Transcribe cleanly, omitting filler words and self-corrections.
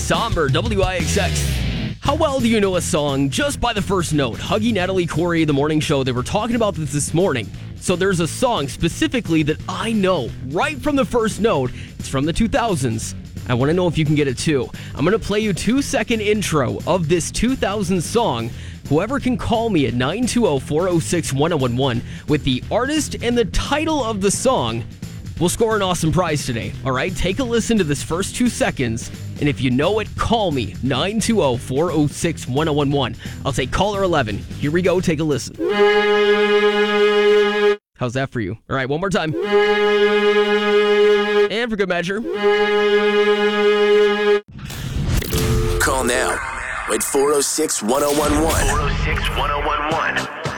Somber, WIXX. How well do you know a song just by the first note? Huggy, Natalie, Corey, The Morning Show, they were talking about this morning. So there's a song specifically that I know right from the first note. It's from the 2000s. I want to know if you can get it too. I'm going to play you 2-second intro of this 2000 song. Whoever can call me at 920-406-1011 with the artist and the title of the song will score an awesome prize today. All right, take a listen to this first 2 seconds. And if you know it, call me, 920-406-1011. I'll say caller 11. Here we go, take a listen. How's that for you? All right, one more time. And for good measure. Call now at 406-1011. 406-1011.